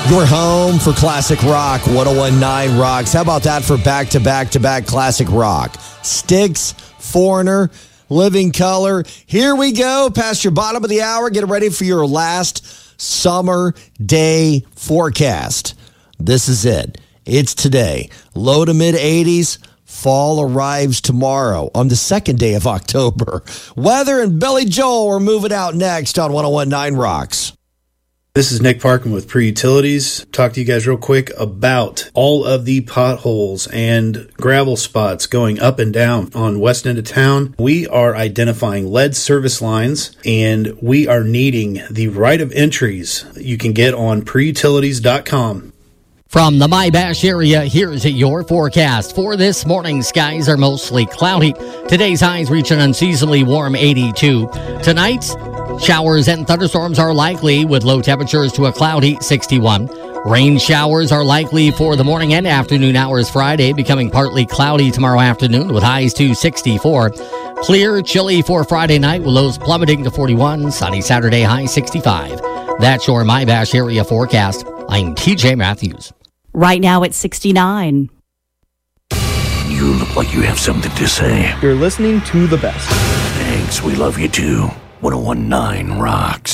Your home for classic rock, 1019 Rocks. How about that for back-to-back-to-back classic rock? Styx, Foreigner, Living Color. Here we go, past your bottom of the hour. Get ready for your last summer day forecast. This is it. It's today. Low to mid-80s. Fall arrives tomorrow on the second day of October. Weather and Billy Joel are moving out next on 1019 Rocks. This is Nick Parkin with Pre-Utilities. Talk to you guys real quick about all of the potholes and gravel spots going up and down on west end of town. We are identifying lead service lines, and we are needing the right of entries you can get on preutilities.com. From the My-Bash area, here's your forecast. For this morning, skies are mostly cloudy. Today's highs reach an unseasonably warm 82. Tonight, showers and thunderstorms are likely with low temperatures to a cloudy 61. Rain showers are likely for the morning and afternoon hours Friday, becoming partly cloudy tomorrow afternoon with highs to 64. Clear, chilly for Friday night with lows plummeting to 41. Sunny Saturday, high 65. That's your My-Bash area forecast. I'm TJ Matthews. Right now it's 69. You look like you have something to say. You're listening to the best. Thanks, we love you too. 1019 Rocks.